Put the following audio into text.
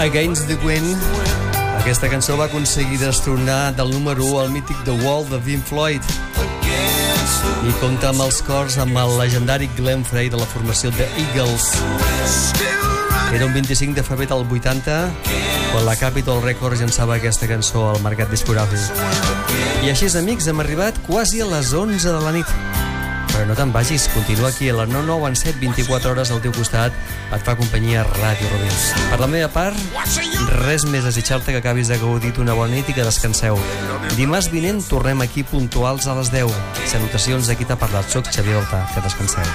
Against the Wind. Aquesta cançó va aconseguir destronar del número 1 al mític The Wall de Pink Floyd i compta amb els cors amb el legendari Glenn Frey de la formació The Eagles. Era un 25 de febrer del 80 quan la Capitol Records llançava aquesta cançó al mercat discogràfic. I així, amics, hem arribat quasi a les 11 de la nit. Però no te'n vagis, continua aquí a la 9917, 24 hores al teu costat, et fa companyia Ràdio Robins. Per la meva part, res més desitjar-te que acabis de gaudir una bona nit i que descanseu. Dimarts vinent tornem aquí puntuals a les 10. Salutacions, aquí t'ha parlat, soc Xavier Horta, que descanseu.